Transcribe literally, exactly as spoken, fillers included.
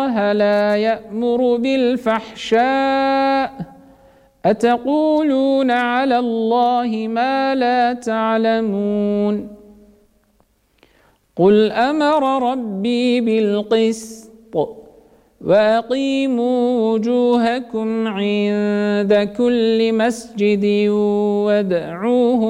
الله لا يأمر بالفحشاء أتقولون على الله ما لا تعلمون قل أمر ربي بالقسط وأقيموا وجوهكم عند كل مسجد وادعوه